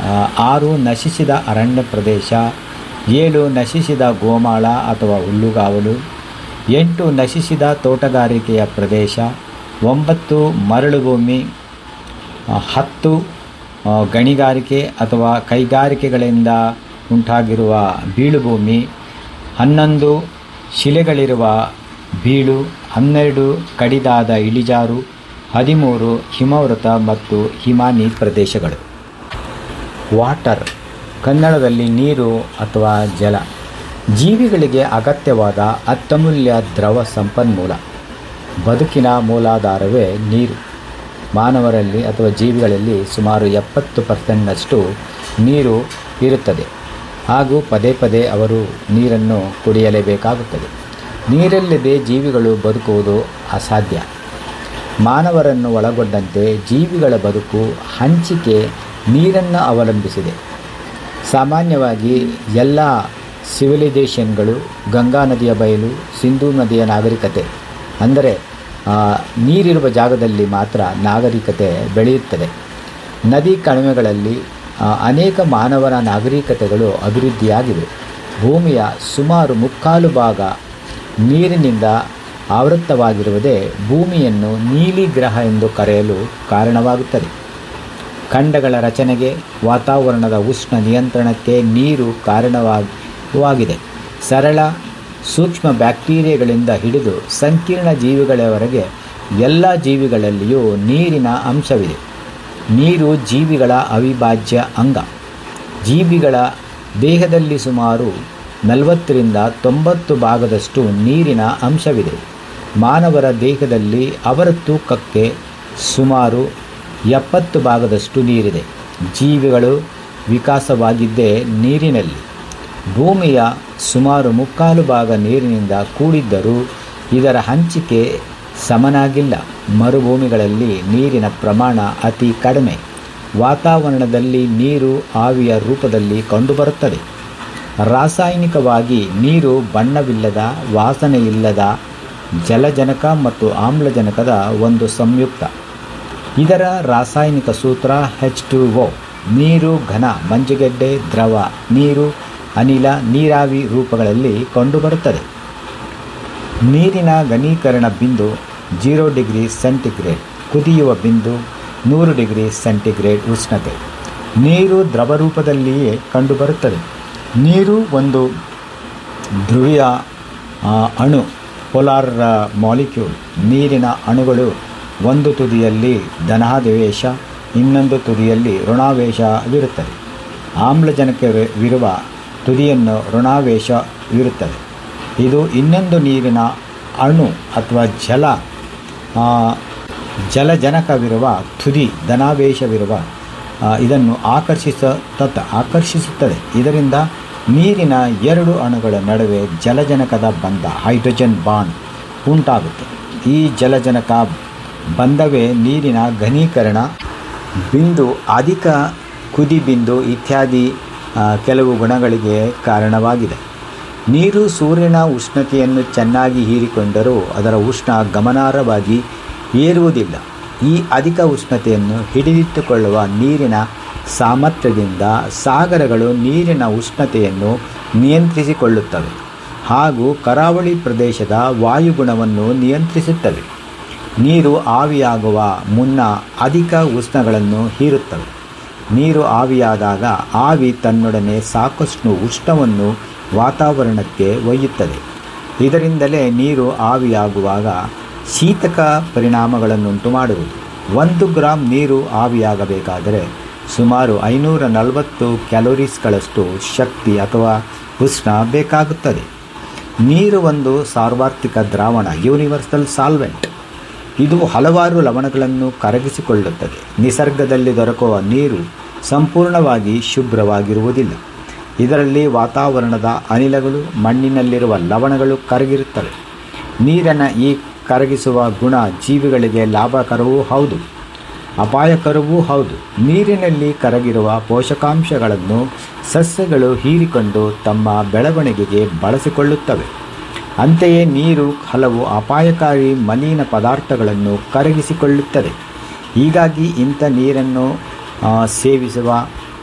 6 ನಶಿಸಿದ ಅರಣ್ಯ ಪ್ರದೇಶ, 7 ನಶಿಸಿದ ಗೋಮಾಳ ಅಥವಾ ಹುಲ್ಲುಗಾವಲು, 8 ನಶಿಸಿದ ತೋಟಗಾರಿಕೆಯ ಪ್ರದೇಶ, 9 ಮರಳುಭೂಮಿ, 10 ಗಣಿಗಾರಿಕೆ ಅಥವಾ ಕೈಗಾರಿಕೆಗಳಿಂದ ಉಂಟಾಗಿರುವ ಬೀಳುಭೂಮಿ, 11 ಶಿಲೆಗಳಿರುವ ಬೀಳು, 12 ಕಡಿದಾದ ಇಳಿಜಾರು, 13 ಹಿಮವೃತ ಮತ್ತು ಹಿಮಾನಿ ಪ್ರದೇಶಗಳು. ವಾಟರ್, ಕನ್ನಡದಲ್ಲಿ ನೀರು ಅಥವಾ ಜಲ, ಜೀವಿಗಳಿಗೆ ಅಗತ್ಯವಾದ ಅತ್ಯಮೂಲ್ಯ ದ್ರವ ಸಂಪನ್ಮೂಲ. ಬದುಕಿನ ಮೂಲಾಧಾರವೇ ನೀರು. ಮಾನವರಲ್ಲಿ ಅಥವಾ ಜೀವಿಗಳಲ್ಲಿ ಸುಮಾರು 70% ನೀರು ಇರುತ್ತದೆ ಹಾಗೂ ಪದೇ ಪದೇ ಅವರು ನೀರನ್ನು ಕುಡಿಯಲೇಬೇಕಾಗುತ್ತದೆ. ನೀರಿಲ್ಲದೆ ಜೀವಿಗಳು ಬದುಕುವುದು ಅಸಾಧ್ಯ. ಮಾನವರನ್ನು ಒಳಗೊಂಡಂತೆ ಜೀವಿಗಳ ಬದುಕು ಹಂಚಿಕೆ ನೀರನ್ನು ಅವಲಂಬಿಸಿದೆ. ಸಾಮಾನ್ಯವಾಗಿ ಎಲ್ಲ ಸಿವಿಲೈಸೇಷನ್ಗಳು ಗಂಗಾ ನದಿಯ ಬಯಲು, ಸಿಂಧೂ ನದಿಯ ನಾಗರಿಕತೆ, ಅಂದರೆ ನೀರಿರುವ ಜಾಗದಲ್ಲಿ ಮಾತ್ರ ನಾಗರಿಕತೆ ಬೆಳೆಯುತ್ತದೆ. ನದಿ ಕಣಿವೆಗಳಲ್ಲಿ ಅನೇಕ ಮಾನವನ ನಾಗರಿಕತೆಗಳು ಅಭಿವೃದ್ಧಿಯಾಗಿವೆ. ಭೂಮಿಯ ಸುಮಾರು 3/4 ಭಾಗ ನೀರಿನಿಂದ ಆವೃತವಾಗಿರುವುದೇ ಭೂಮಿಯನ್ನು ನೀಲಿ ಗ್ರಹ ಎಂದು ಕರೆಯಲು ಕಾರಣವಾಗುತ್ತದೆ. ಖಂಡಗಳ ರಚನೆಗೆ, ವಾತಾವರಣದ ಉಷ್ಣ ನಿಯಂತ್ರಣಕ್ಕೆ ನೀರು ಕಾರಣವಾಗಿದೆ. ಸರಳ ಸೂಕ್ಷ್ಮ ಬ್ಯಾಕ್ಟೀರಿಯಾಗಳಿಂದ ಹಿಡಿದು ಸಂಕೀರ್ಣ ಜೀವಿಗಳವರೆಗೆ ಎಲ್ಲ ಜೀವಿಗಳಲ್ಲಿಯೂ ನೀರಿನ ಅಂಶವಿದೆ. ನೀರು ಜೀವಿಗಳ ಅವಿಭಾಜ್ಯ ಅಂಗ. ಜೀವಿಗಳ ದೇಹದಲ್ಲಿ ಸುಮಾರು 40-90 ಭಾಗದಷ್ಟು ನೀರಿನ ಅಂಶವಿದೆ. ಮಾನವರ ದೇಹದಲ್ಲಿ ಅವರ ತೂಕಕ್ಕೆ ಸುಮಾರು 70 ಭಾಗದಷ್ಟು ನೀರಿದೆ. ಜೀವಿಗಳು ವಿಕಾಸವಾಗಿದ್ದೇ ನೀರಿನಲ್ಲಿ. ಭೂಮಿಯ ಸುಮಾರು 3/4 ಭಾಗ ನೀರಿನಿಂದ ಕೂಡಿದ್ದರೂ ಇದರ ಹಂಚಿಕೆ ಸಮನಾಗಿಲ್ಲ. ಮರುಭೂಮಿಗಳಲ್ಲಿ ನೀರಿನ ಪ್ರಮಾಣ ಅತಿ ಕಡಿಮೆ. ವಾತಾವರಣದಲ್ಲಿ ನೀರು ಆವಿಯ ರೂಪದಲ್ಲಿ ಕಂಡುಬರುತ್ತದೆ. ರಾಸಾಯನಿಕವಾಗಿ ನೀರು ಬಣ್ಣವಿಲ್ಲದ, ವಾಸನೆಯಿಲ್ಲದ ಜಲಜನಕ ಮತ್ತು ಆಮ್ಲಜನಕದ ಒಂದು ಸಂಯುಕ್ತ. ಇದರ ರಾಸಾಯನಿಕ ಸೂತ್ರ H2O. ನೀರು ಘನ, ಮಂಜುಗಡ್ಡೆ, ದ್ರವ, ನೀರು, ಅನಿಲ, ನೀರಾವಿ ರೂಪಗಳಲ್ಲಿ ಕಂಡುಬರುತ್ತದೆ. ನೀರಿನ ಘನೀಕರಣ ಬಿಂದು 0 ಡಿಗ್ರಿ ಸೆಂಟಿಗ್ರೇಡ್, ಕುದಿಯುವ ಬಿಂದು 100 ಡಿಗ್ರಿ ಸೆಂಟಿಗ್ರೇಡ್ ಉಷ್ಣತೆ. ನೀರು ದ್ರವ ರೂಪದಲ್ಲಿಯೇ ಕಂಡುಬರುತ್ತದೆ. ನೀರು ಒಂದು ಧ್ರುವೀಯ ಅಣು, ಪೊಲಾರ್ ಮಾಲಿಕ್ಯೂಲ್. ನೀರಿನ ಅಣುಗಳು ಒಂದು ತುದಿಯಲ್ಲಿ ಧನಾವೇಶ, ಇನ್ನೊಂದು ತುದಿಯಲ್ಲಿ ಋಣಾವೇಶವಿರುತ್ತದೆ. ಆಮ್ಲಜನಕವಿರುವ ತುದಿಯನ್ನು ಋಣಾವೇಶವಿರುತ್ತದೆ. ಇದು ಇನ್ನೊಂದು ನೀರಿನ ಅಣು ಅಥವಾ ಜಲಜನಕವಿರುವ ತುದಿ ಧನಾವೇಶವಿರುವ ಇದನ್ನು ಆಕರ್ಷಿಸುತ್ತದೆ. ಇದರಿಂದ ನೀರಿನ 2 ಅಣುಗಳ ನಡುವೆ ಜಲಜನಕದ ಬಂಧ, ಹೈಡ್ರೋಜನ್ ಬಾಂಡ್ ಉಂಟಾಗುತ್ತದೆ. ಈ ಜಲಜನಕ ಬಂಧವೇ ನೀರಿನ ಘನೀಕರಣ ಬಿಂದು, ಅಧಿಕ ಕುದಿ ಬಿಂದು ಇತ್ಯಾದಿ ಕೆಲವು ಗುಣಗಳಿಗೆ ಕಾರಣವಾಗಿದೆ. ನೀರು ಸೂರ್ಯನ ಉಷ್ಣತೆಯನ್ನು ಚೆನ್ನಾಗಿ ಹೀರಿಕೊಂಡರೂ ಅದರ ಉಷ್ಣ ಗಮನಾರ್ಹವಾಗಿ ಏರುವುದಿಲ್ಲ. ಈ ಅಧಿಕ ಉಷ್ಣತೆಯನ್ನು ಹಿಡಿದಿಟ್ಟುಕೊಳ್ಳುವ ನೀರಿನ ಸಾಮರ್ಥ್ಯದಿಂದ ಸಾಗರಗಳು ನೀರಿನ ಉಷ್ಣತೆಯನ್ನು ನಿಯಂತ್ರಿಸಿಕೊಳ್ಳುತ್ತವೆ ಹಾಗೂ ಕರಾವಳಿ ಪ್ರದೇಶದ ವಾಯುಗುಣವನ್ನು ನಿಯಂತ್ರಿಸುತ್ತವೆ. ನೀರು ಆವಿಯಾಗುವ ಮುನ್ನ ಅಧಿಕ ಉಷ್ಣಗಳನ್ನು ಹೀರುತ್ತವೆ. ನೀರು ಆವಿಯಾದಾಗ ಆವಿ ತನ್ನೊಡನೆ ಸಾಕಷ್ಟು ಉಷ್ಣವನ್ನು ವಾತಾವರಣಕ್ಕೆ ಒಯ್ಯುತ್ತದೆ. ಇದರಿಂದಲೇ ನೀರು ಆವಿಯಾಗುವಾಗ ಶೀತಕ ಪರಿಣಾಮಗಳನ್ನುಂಟು ಮಾಡುವುದು. 1 ಗ್ರಾಂ ನೀರು ಆವಿಯಾಗಬೇಕಾದರೆ ಸುಮಾರು 540 ಕ್ಯಾಲೋರೀಸ್ಗಳಷ್ಟು ಶಕ್ತಿ ಅಥವಾ ಉಷ್ಣ ಬೇಕಾಗುತ್ತದೆ. ನೀರು ಒಂದು ಸಾರ್ವತ್ರಿಕ ದ್ರಾವಣ, ಯೂನಿವರ್ಸಲ್ ಸಾಲ್ವೆಂಟ್. ಇದು ಹಲವಾರು ಲವಣಗಳನ್ನು ಕರಗಿಸಿಕೊಳ್ಳುತ್ತದೆ. ನಿಸರ್ಗದಲ್ಲಿ ದೊರಕುವ ನೀರು ಸಂಪೂರ್ಣವಾಗಿ ಶುಭ್ರವಾಗಿರುವುದಿಲ್ಲ. ಇದರಲ್ಲಿ ವಾತಾವರಣದ ಅನಿಲಗಳು, ಮಣ್ಣಿನಲ್ಲಿರುವ ಲವಣಗಳು ಕರಗಿರುತ್ತವೆ. ನೀರನ್ನು ಈ ಕರಗಿಸುವ ಗುಣ ಜೀವಿಗಳಿಗೆ ಲಾಭಕರವೂ ಹೌದು, ಅಪಾಯಕರವೂ ಹೌದು. ನೀರಿನಲ್ಲಿ ಕರಗಿರುವ ಪೋಷಕಾಂಶಗಳನ್ನು ಸಸ್ಯಗಳು ಹೀರಿಕೊಂಡು ತಮ್ಮ ಬೆಳವಣಿಗೆಗೆ ಬಳಸಿಕೊಳ್ಳುತ್ತವೆ. ಅಂತೆಯೇ ನೀರು ಹಲವು ಅಪಾಯಕಾರಿ ಮಲಿನ ಪದಾರ್ಥಗಳನ್ನು ಕರಗಿಸಿಕೊಳ್ಳುತ್ತದೆ. ಹೀಗಾಗಿ ಇಂಥ ನೀರನ್ನು ಸೇವಿಸುವ